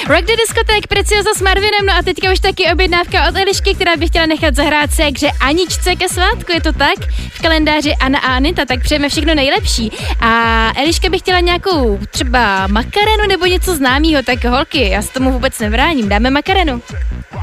Rock the Discotek, Preciosa s Marvinem, no a teďka už taky objednávka od Elišky, která by chtěla nechat zahrát ségře Aničce ke svátku, je to tak? V kalendáři Anna a Anita, tak přejeme všechno nejlepší. A Eliška by chtěla nějakou třeba makarenu nebo něco známýho, tak holky, já se tomu vůbec nebráním, dáme makarenu.